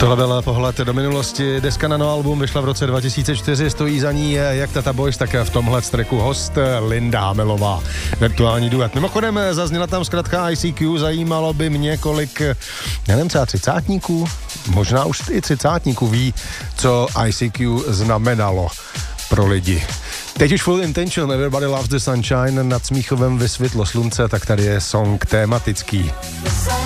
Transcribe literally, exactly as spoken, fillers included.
Tohle byl pohled do minulosti. Deska na no album vyšla v roce dva tisíce čtyři, stojí za ní jak Tata Boys, tak v tomhle tracku host Linda Hamelová. Virtuální duet. Mimochodem zazněla tam zkratka I C Q, zajímalo by mě, kolik, já nevím, třeba třicátníků, možná už i třicátníků ví, co I C Q znamenalo pro lidi. Teď už Full Intention, Everybody Loves the Sunshine, nad Smíchovem vysvětlo slunce, tak tady je song tématický.